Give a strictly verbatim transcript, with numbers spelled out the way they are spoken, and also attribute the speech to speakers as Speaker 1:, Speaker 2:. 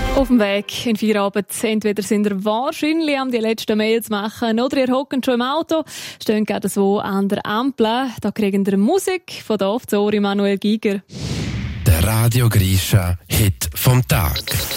Speaker 1: Auf dem Weg in Feierabend. Entweder sind ihr wahrscheinlich am die letzten Mails machen oder ihr hockt schon im Auto, steht gerade so an der Ampel. Da kriegen ihr Musik von der Oft Manuel Giger.
Speaker 2: Der Radio Grisha Hit vom Tag.